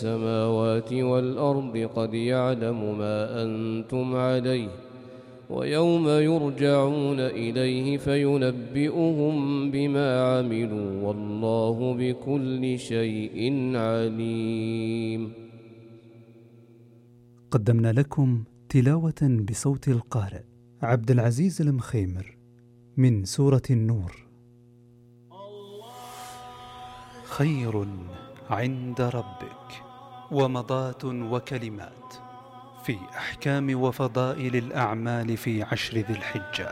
السماوات والأرض قد يعلم ما أنتم عليه ويوم يرجعون إليه فينبئهم بما عملوا والله بكل شيء عليم. قدمنا لكم تلاوة بصوت القارئ عبد العزيز المخيمر من سورة النور. خير عند ربك ومضات وكلمات في أحكام وفضائل الأعمال في عشر ذي الحجة.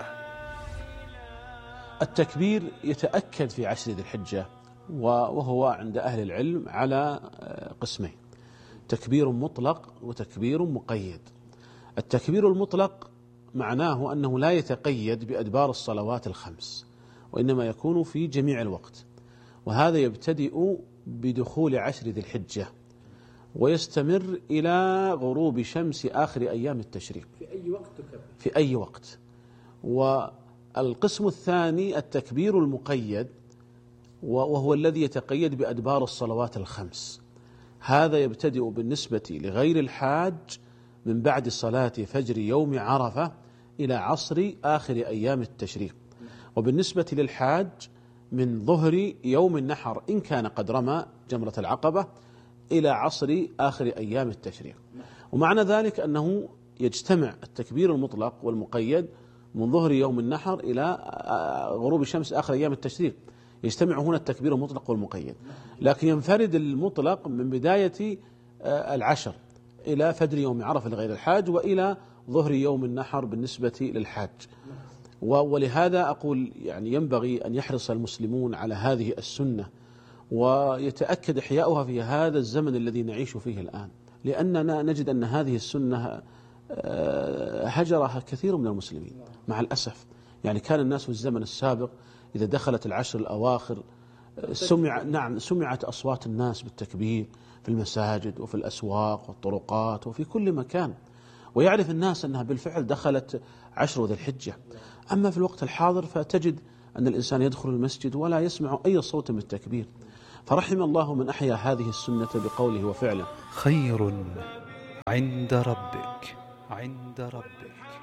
التكبير يتأكد في عشر ذي الحجة وهو عند أهل العلم على قسمين: تكبير مطلق وتكبير مقيد. التكبير المطلق معناه أنه لا يتقيد بأدبار الصلوات الخمس، وإنما يكون في جميع الوقت، وهذا يبتدئ بدخول عشر ذي الحجة ويستمر إلى غروب شمس آخر أيام التشريق. في أي وقت تكبر؟ في أي وقت. والقسم الثاني التكبير المقيد، وهو الذي يتقيد بأدبار الصلوات الخمس. هذا يبتدئ بالنسبة لغير الحاج من بعد صلاة فجر يوم عرفة إلى عصر آخر أيام التشريق، وبالنسبة للحاج من ظهر يوم النحر إن كان قد رمى جمرة العقبة إلى عصر آخر أيام التشريق. ومعنى ذلك أنه يجتمع التكبير المطلق والمقيد من ظهر يوم النحر إلى غروب الشمس آخر أيام التشريق، يجتمع هنا التكبير المطلق والمقيد. لكن ينفرد المطلق من بداية العشر إلى فجر يوم عرفة لغير الحاج، وإلى ظهر يوم النحر بالنسبة للحاج. ولهذا أقول يعني ينبغي أن يحرص المسلمون على هذه السنة ويتأكد إحياؤها في هذا الزمن الذي نعيش فيه الآن، لأننا نجد أن هذه السنة هجرها كثير من المسلمين مع الأسف. يعني كان الناس في الزمن السابق إذا دخلت العشر الأواخر سمعت أصوات الناس بالتكبير في المساجد وفي الأسواق والطرقات وفي كل مكان، ويعرف الناس أنها بالفعل دخلت عشر ذي الحجة. أما في الوقت الحاضر فتجد أن الإنسان يدخل المسجد ولا يسمع أي صوت من التكبير. فرحم الله من أحيا هذه السنة بقوله وفعله. خير عند ربك